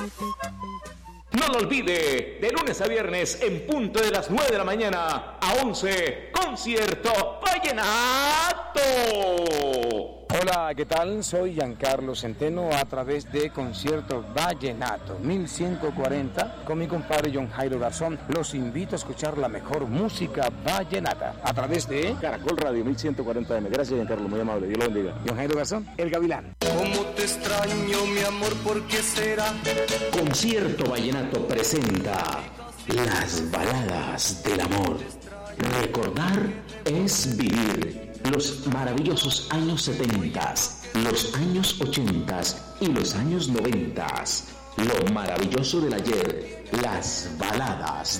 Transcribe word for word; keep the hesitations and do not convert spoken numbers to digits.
No lo olvide, de lunes a viernes en punto de las nueve de la mañana a once, Concierto Vallenato. Hola, ¿qué tal? Soy Giancarlo Centeno a través de Concierto Vallenato mil ciento cuarenta con mi compadre John Jairo Garzón. Los invito a escuchar la mejor música vallenata a través de Caracol Radio mil ciento cuarenta eme. Gracias, Giancarlo, muy amable. Dios lo bendiga. John Jairo Garzón, el Gavilán. ¿Cómo te extraño, mi amor? ¿Por qué será? Concierto Vallenato presenta Las Baladas del Amor. Recordar es vivir. Los maravillosos años setenta, los años ochenta y los años noventa. Lo maravilloso del ayer. Las baladas